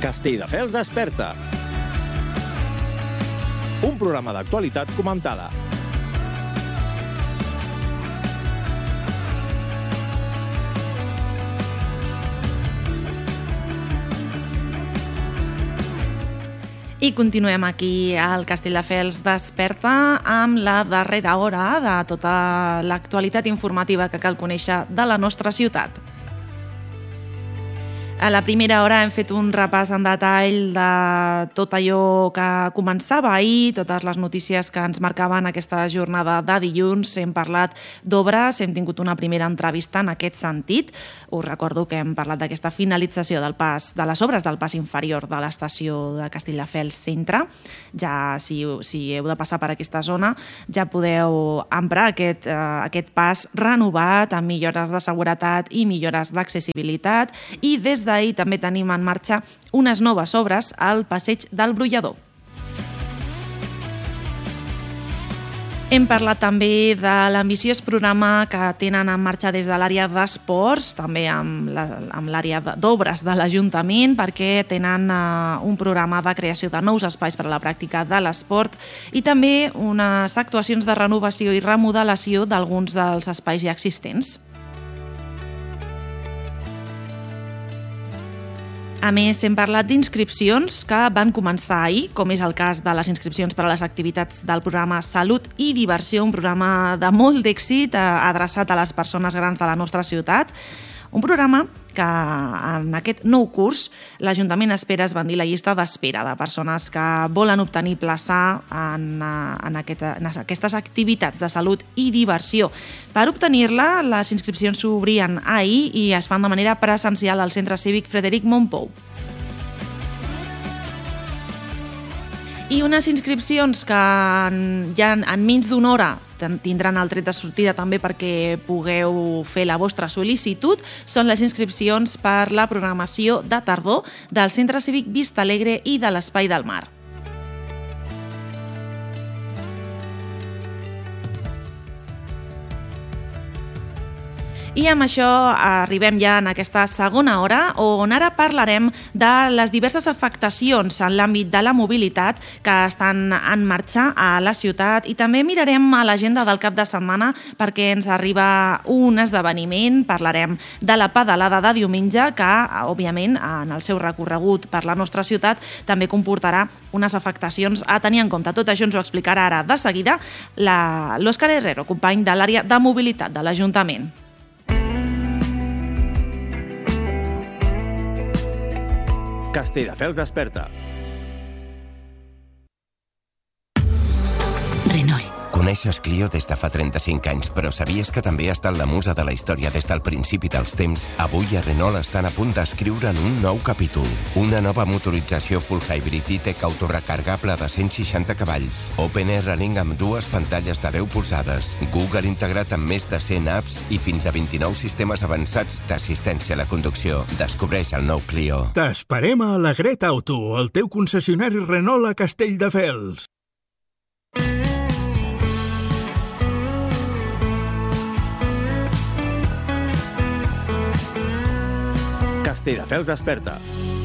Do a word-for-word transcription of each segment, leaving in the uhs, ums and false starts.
Castelldefels desperta. Un programa d'actualitat comentada. I continuem aquí al Castelldefels desperta amb la darrera hora de tota l'actualitat informativa que cal conèixer de la nostra ciutat. A la primera hora hem fet un repàs en detall de tot allò que començava ahir, totes les notícies que ens marcaven aquesta jornada de dilluns. Hem parlat d'obres, hem tingut una primera entrevista en aquest sentit. Us recordo que hem parlat d'aquesta finalització del pas, de les obres del pas inferior de l'estació de Castelldefels Centre. Ja, si, si heu de passar per aquesta zona, ja podeu emprar aquest, eh, aquest pas renovat amb millores de seguretat i millores d'accessibilitat. I des de Ahir també tenim en marxa unes noves obres al passeig del Brollador. Hem parlat també de l'ambiciós programa que tenen en marxa des de l'àrea d'esports, també amb l'àrea d'obres de l'Ajuntament, perquè tenen un programa de creació de nous espais per a la pràctica de l'esport i també unes actuacions de renovació i remodelació d'alguns dels espais ja existents. A més, hem parlat d'inscripcions que van començar ahir, com és el cas de les inscripcions per a les activitats del programa Salut i Diversió, un programa de molt d'èxit adreçat a les persones grans de la nostra ciutat. Un programa que en aquest nou curs l'Ajuntament espera esbandir la llista d'espera de persones que volen obtenir plaça en, en, aquest, en aquestes activitats de salut i diversió. Per obtenir-la, les inscripcions s'obrien ahir i es fan de manera presencial al Centre Cívic Frederic Mompou. I unes inscripcions que ja en menys d'una hora tindran el tret de sortida també perquè pugueu fer la vostra sol·licitud són les inscripcions per la programació de tardor del Centre Cívic Vista Alegre i de l'Espai del Mar. I amb això arribem ja en aquesta segona hora, on ara parlarem de les diverses afectacions en l'àmbit de la mobilitat que estan en marxa a la ciutat i també mirarem a l'agenda del cap de setmana perquè ens arriba un esdeveniment. Parlarem de la pedalada de diumenge que, òbviament, en el seu recorregut per la nostra ciutat també comportarà unes afectacions a tenir en compte. Tot això ens ho explicarà ara de seguida l'Òscar Herrero, company de l'àrea de mobilitat de l'Ajuntament. Castelldefels desperta. Renault. Coneixes Clio des de fa trenta-cinc anys, però sabies que també ha estat la musa de la història des del principi dels temps? Avui a Renault estan a punt d'escriure en un nou capítol. Una nova motorització full hybrid i-tec autorecargable de cent seixanta cavalls. Open Air Running amb dues pantalles de deu polzades. Google integrat amb més de cent apps i fins a vint-i-nou sistemes avançats d'assistència a la conducció. Descobreix el nou Clio. T'esperem a Alegret Auto, el teu concessionari Renault a Castelldefels. Castelldefels desperta.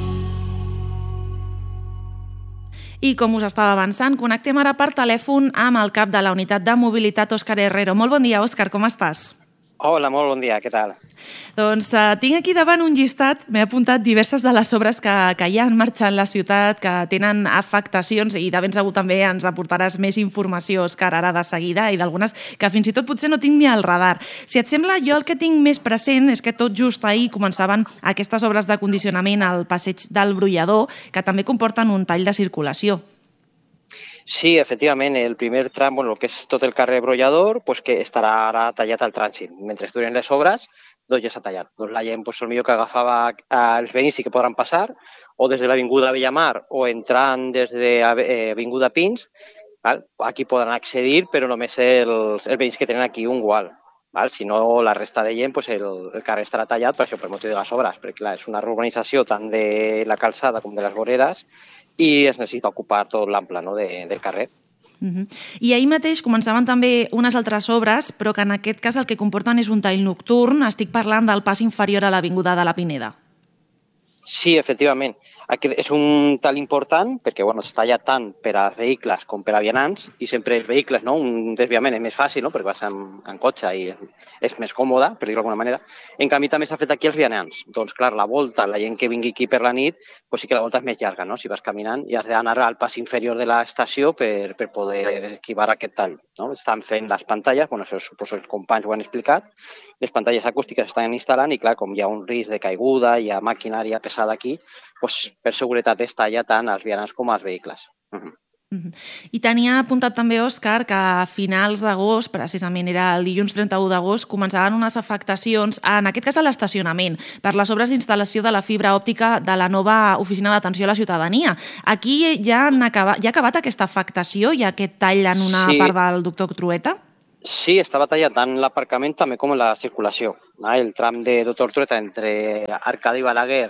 I com us estava avançant, connectem ara per telèfon amb el cap de la unitat de mobilitat, Òscar Herrero. Molt bon dia, Òscar, com estàs? Hola, molt bon dia, què tal? Doncs uh, tinc aquí davant un llistat, m'he apuntat diverses de les obres que, que hi ha en marxa en la ciutat, que tenen afectacions i de ben segur també ens aportaràs més informació, Òscar, ara de seguida i d'algunes que fins i tot potser no tinc ni al radar. Si et sembla, jo el que tinc més present és que tot just ahir començaven aquestes obres de condicionament al passeig del Brollador, que també comporten un tall de circulació. Sí, efectivament, el primer tram, bueno, el que és tot el carrer Brollador, pues, que estarà ara tallat al trànsit. Mentre duren les obres, doncs ja s'ha tallat. Doncs la gent, pues, el millor que agafava els veïns sí que podran passar, o des de l'Avinguda Bellamar, o entrant des de l'Avinguda Pins, val? Aquí poden accedir, però només els, els veïns que tenen aquí un gual. Val? Si no, la resta de gent, pues, el, el carrer estarà tallat per això, per motiu de les obres, perquè clar, és una urbanització tant de la calçada com de les voreres, i es necessita ocupar tot l'ample, no, de, del carrer. Uh-huh. I ahir mateix començaven també unes altres obres, però que en aquest cas el que comporten és un tall nocturn. Estic parlant del pas inferior a l'Avinguda de la Pineda. Sí, Sí, efectivament. Aquest és un tal important perquè bueno, està tallat tant per a vehicles com per a vianants i sempre els vehicles, no? Un desviament és més fàcil, no? Perquè vas en, en cotxe i és més còmode, per dir-ho d'alguna manera. En canvi, també s'ha fet aquí els vianants. Doncs, clar, la volta, la gent que vingui aquí per la nit, doncs sí que la volta és més llarga, no? Si vas caminant i has d'anar al pas inferior de l'estació per, per poder esquivar aquest tall, no? Estan fent les pantalles, bueno, això suposo que els companys ho han explicat, les pantalles acústiques estan instal·lant i, clar, com hi ha un risc de caiguda, hi ha maquinària pesada aquí, doncs, per seguretat es talla tant als vianants com als vehicles. Uh-huh. Uh-huh. I tenia apuntat també, Òscar, que a finals d'agost, precisament era el dilluns trenta-u d'agost, començaven unes afectacions, en aquest cas a l'estacionament, per les obres d'instal·lació de la fibra òptica de la nova oficina d'atenció a la ciutadania. Aquí ja, han acabat, ja ha acabat aquesta afectació i aquest tall en una sí. part del doctor Trueta? Sí, estava tallat tant l'aparcament també com la circulació. El tram de doctor Trueta entre Arcadi Balaguer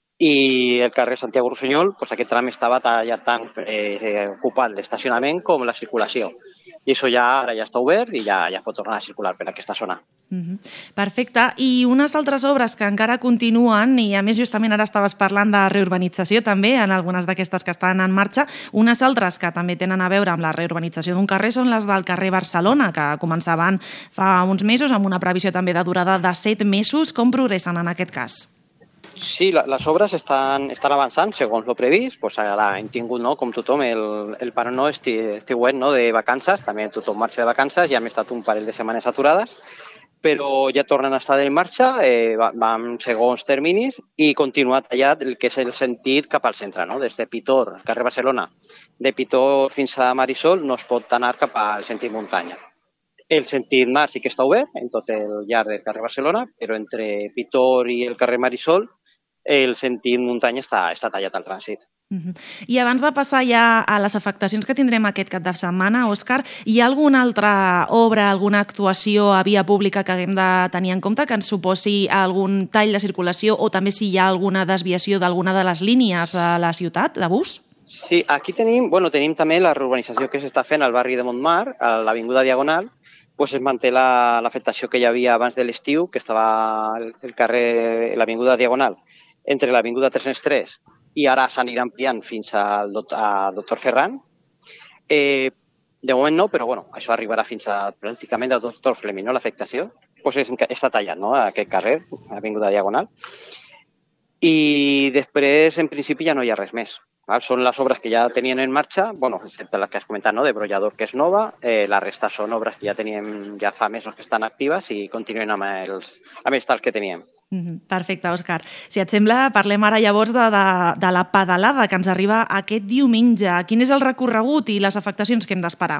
i el carrer Santiago Rossinyol, doncs aquest tram estava tallat tant eh, ocupat l'estacionament com la circulació. I això ja ara ja està obert i ja, ja pot tornar a circular per aquesta zona. Uh-huh. Perfecte. I unes altres obres que encara continuen, i a més justament ara estaves parlant de reurbanització també, en algunes d'aquestes que estan en marxa, unes altres que també tenen a veure amb la reurbanització d'un carrer són les del carrer Barcelona, que començaven fa uns mesos amb una previsió també de durada de set mesos. Com progressen en aquest cas? Sí, la, les obres estan, estan avançant segons el previst. Pues ara hem tingut, no, com tothom, el, el parón no, esti, estiuet, no, de vacances. També tothom marxa de vacances, ja hem estat un parell de setmanes aturades, però ja tornen a estar en marxa, eh, van segons terminis i continua tallat el que és el sentit cap al centre, no? Des de Pitor, carrer Barcelona, de Pitor fins a Marisol no es pot anar cap al sentit muntanya. El sentit mar sí que està obert en tot el llarg del carrer Barcelona, però entre Pitor i el carrer Marisol el sentit muntanya està, està tallat al trànsit. Uh-huh. I abans de passar ja a les afectacions que tindrem aquest cap de setmana, Òscar, hi ha alguna altra obra, alguna actuació a via pública que haguem de tenir en compte que ens suposi algun tall de circulació o també si hi ha alguna desviació d'alguna de les línies de la ciutat de bus? Sí, aquí tenim, bueno, tenim també la reurbanització que s'està fent al barri de Montmar, a l'Avinguda Diagonal, pues es manté l'afectació que hi havia abans de l'estiu, que estava el carrer, l'Avinguda Diagonal, entre l'Avinguda tres-cents tres i ara s'anirà ampliant fins al doctor Ferran. Eh, de moment no, però bueno, això arribarà fins a pràcticament al doctor Fleming, no, l'afectació. Pues és, està tallat, no, aquest carrer, l'Avinguda Diagonal. I després, en principi, ja no hi ha res més. Val? Són les obres que ja tenien en marxa, bueno, excepte les que has comentat, no? De Brollador, que és nova, eh, la resta són obres que ja teníem ja fa mesos que estan actives i continuen amb els, amb els tals que teníem. Mm-hmm. Perfecte, Òscar. Si et sembla, parlem ara llavors de, de, de la pedalada que ens arriba aquest diumenge. Quin és el recorregut i les afectacions que hem d'esperar?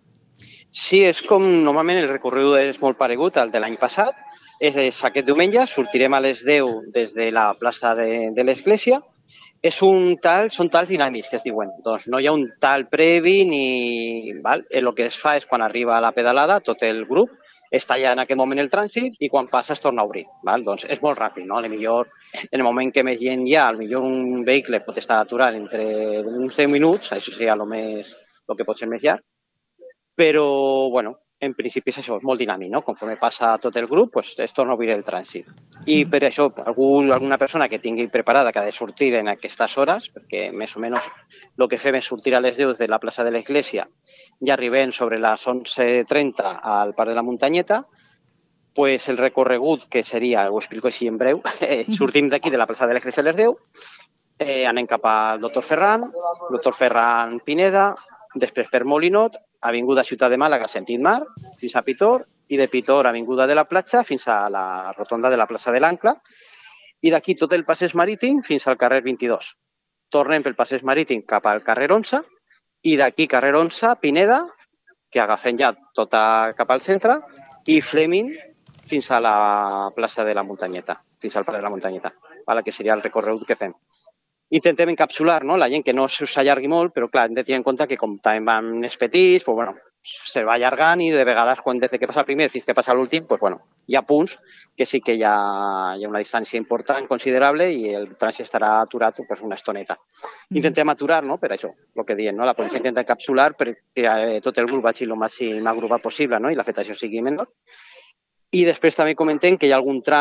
Sí, és com normalment el recorregut és molt paregut al de l'any passat. És, és aquest diumenge, sortirem a les deu des de la plaça de, de l'Església. És un tal, són tals dinàmics que es diuen. Doncs no hi ha un tal previ ni... Val? El que es fa és quan arriba la pedalada, tot el grup està ja en aquest moment el trànsit i quan passa es torna a obrir. Val? Doncs és molt ràpid, no? A millor, en el moment que més gent hi ha, potser un vehicle pot estar aturat entre uns deu minuts, això seria el més, el que pot ser més llarg, però, bueno, en principi és això, és molt dinàmic, no? Conforme passa tot el grup, pues, es torna a obrir el trànsit. I per això, algú, alguna persona que tingui preparada que ha de sortir en aquestes hores, perquè més o menys el que fem és sortir a les deu de la plaça de l'Església i arribem sobre les onze trenta al Parc de la Muntanyeta, pues el recorregut, que seria, ho explico així en breu, eh, sortim d'aquí de la plaça de l'Església a les deu, eh, anem cap al doctor Ferran, doctor Ferran Pineda, després per Molinot, Avinguda Ciutat de Màlaga, sentit mar, fins a Pitor, i de Pitor, Avinguda de la Platja, fins a la rotonda de la plaça de l'Ancla, i d'aquí tot el passeig marítim fins al carrer vint-i-dos. Tornem pel passeig marítim cap al carrer onze, i d'aquí carrer onze, Pineda, que agafem ja tota cap al centre, i Fleming fins a la plaça de la Muntanyeta, fins al Parc de la Muntanyeta, que seria el recorregut que fem. Intentem encapsular, no? La gent que no s'allargui molt, però clar, hem de tenir en compte que com també van més petits, pues, bueno, se va allargant i de vegades quan des que passa el primer fins que passa l'últim, pues, bueno, hi ha punts que sí que hi ha, hi ha una distància important, considerable, i el trànsit estarà aturat pues, una estoneta. Intentem aturar, no? Per això, el que diem, no? La policia intenta encapsular perquè eh, tot el grup vagi el màxim agrupat possible, no? I l'afectació sigui menor. I després també comentem que hi ha algun tram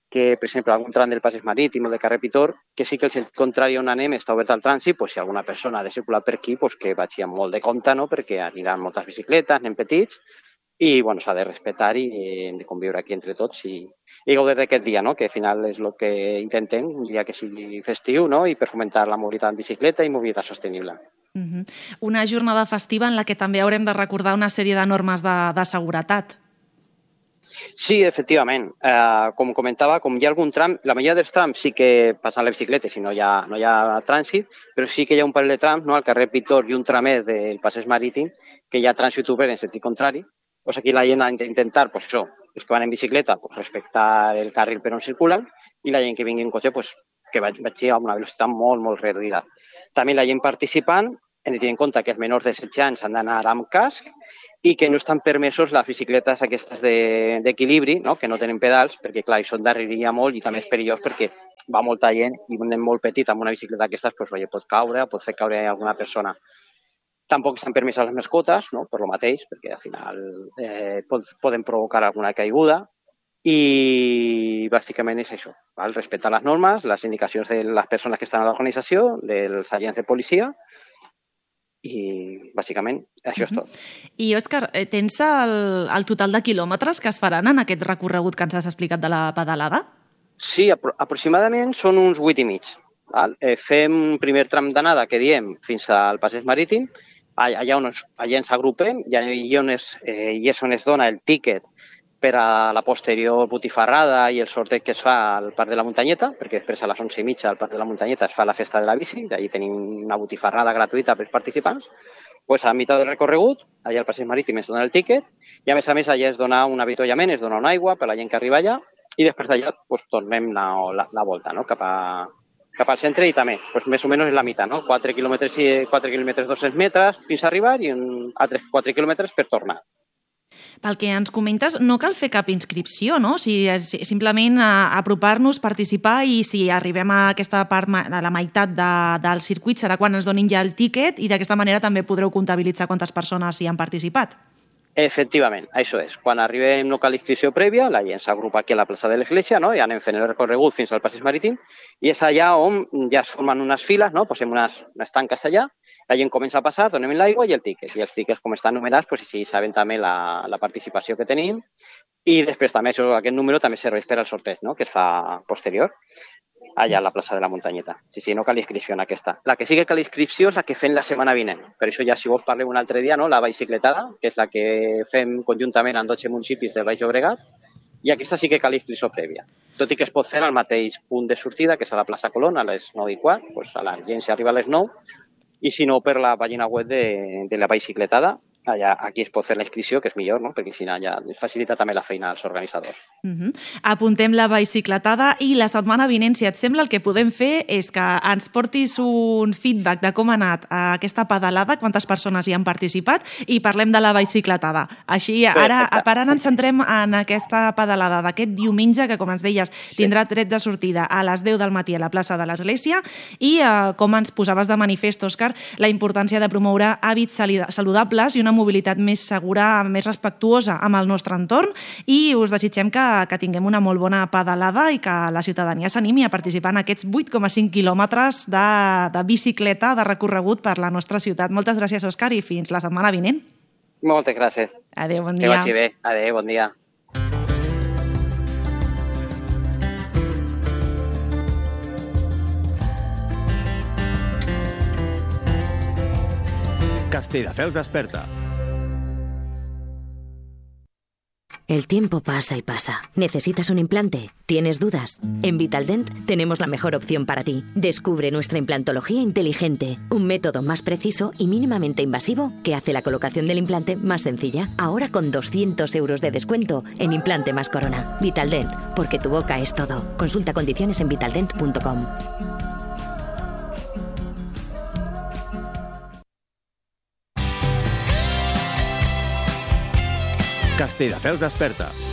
que, per exemple, algun tram del passeig marítim o de carrer Pitor, que sí que el sentit contrari on anem està obert al trànsit, pues, si alguna persona ha de circular per aquí, pues, que vagi amb molt de compte, no? Perquè aniran moltes bicicletes, anem petits, i bueno, s'ha de respectar i hem de conviure aquí entre tots i, i gaudir d'aquest dia, no? Que al final és el que intentem, un dia que sigui festiu, no? I per fomentar la mobilitat en bicicleta i mobilitat sostenible. Uh-huh. Una jornada festiva en la que també haurem de recordar una sèrie de normes de, de seguretat. Sí, efectivament. Eh, com comentava, com hi ha algun tram, la majoria dels trams sí que passen les bicicletes i no hi ha, no hi ha trànsit, però sí que hi ha un parell de trams, no? Al carrer Pitor i un tramet del passeig marítim, que hi ha trànsit obert en sentit contrari. Pues aquí la gent ha d'intentar, pues això, els que van en bicicleta, pues respectar el carril per on circulen i la gent que vingui en cotxe, pues que vagi a una velocitat molt, molt reduïda. També la gent participant hem de tenir en compte que els menors de setze anys han d'anar amb casc i que no estan permesos les bicicletes aquestes d'equilibri, no? Que no tenen pedals, perquè clar, això endarreria molt i també és perillós perquè va molta gent i un nen molt petit amb una bicicleta d'aquestes pues, pot caure, pot fer caure alguna persona. Tampoc estan permeses les mascotes, no? Per lo mateix, perquè al final eh, poden provocar alguna caiguda i bàsicament és això, val? Respectar les normes, les indicacions de les persones que estan a l'organització, dels agents de policia i bàsicament això és tot. I Òscar, tens el, el total de quilòmetres que es faran en aquest recorregut que ens has explicat de la pedalada? Sí, apro aproximadament són uns vuit i mig. Val? Eh, fem un primer tram d'anada que diem fins al passeig marítim, allà on, allà ens agrupem i allà on es, eh, i és on es dona el tíquet per a la posterior botifarrada i el sorteig que es fa al Parc de la Muntanyeta, perquè després a les onze i mitja al Parc de la Muntanyeta es fa la festa de la bici, allà tenim una botifarrada gratuïta per als participants. Pues a mitjà del recorregut, allà al passeig marítim es dona el tíquet i a més a més allà es dona un avituallament, es dona una aigua per a la gent que arriba allà i després d'allà pues, tornem la, la, la volta, no? cap, a, cap al centre i també, pues, més o menys és la meitat, no? quatre quilòmetres i quatre quilòmetres dos-cents metres fins a arribar i un altres quatre quilòmetres per tornar. Pel que ens comentes, no cal fer cap inscripció, no? Si, si, simplement apropar-nos, participar i si arribem a aquesta part de la meitat de, del circuit serà quan ens donin ja el tíquet i d'aquesta manera també podreu comptabilitzar quantes persones hi han participat. Efectivament, això és. Quan arribem no cal inscripció prèvia, la gent s'agrupa aquí a la plaça de l'Església, no? I anem fent el recorregut fins al passeig marítim i és allà on ja es formen unes files, no? Posem unes, unes tanques allà, la gent comença a passar, donem l'aigua i el tíquet. I els tíquets, com estan numerats, pues, així saben també la, la participació que tenim i després també això, aquest número també serveix per al sorteig, no? Que es fa posterior allà a la plaça de la Muntanyeta. Sí, sí, no cal inscripció en aquesta. La que sí que cal inscripció és la que fem la setmana vinent. Per això ja, si vols, parlem un altre dia, no? La bicicletada, que és la que fem conjuntament amb dotze municipis del Baix Llobregat, i aquesta sí que cal inscripció prèvia. Tot i que es pot fer al mateix punt de sortida, que és a la plaça Colón, a les nou i quart, doncs a la gent s'arriba a les nou, i si no, per la pàgina web de, de la bicicletada, allà, aquí es pot fer la inscripció, que és millor, no? Perquè si no, ja facilita també la feina als organitzadors. Uh-huh. Apuntem la bicicletada i la setmana vinent, si et sembla, el que podem fer és que ens portis un feedback de com ha anat aquesta pedalada, quantes persones hi han participat, i parlem de la bicicletada. Així, ara, ara ens centrem en aquesta pedalada d'aquest diumenge, que, com ens deies, sí. Tindrà tret de sortida a les deu del matí a la plaça de l'Església, i eh, com ens posaves de manifest, Òscar, la importància de promoure hàbits saludables i una mobilitat més segura, més respectuosa amb el nostre entorn, i us desitgem que, que tinguem una molt bona pedalada i que la ciutadania s'animi a participar en aquests vuit coma cinc quilòmetres de, de bicicleta, de recorregut per la nostra ciutat. Moltes gràcies, Òscar, i fins la setmana vinent. Moltes gràcies. Adéu, bon dia. Que vagi bé. Adéu, bon dia. Castelldefels desperta. El tiempo pasa y pasa. ¿Necesitas un implante? ¿Tienes dudas? En Vitaldent tenemos la mejor opción para ti. Descubre nuestra implantología inteligente, un método más preciso y mínimamente invasivo que hace la colocación del implante más sencilla. Ahora con doscientos euros de descuento en implante más corona. Vitaldent, porque tu boca es todo. Consulta condiciones en vitaldent punto com. Castelldefels desperta.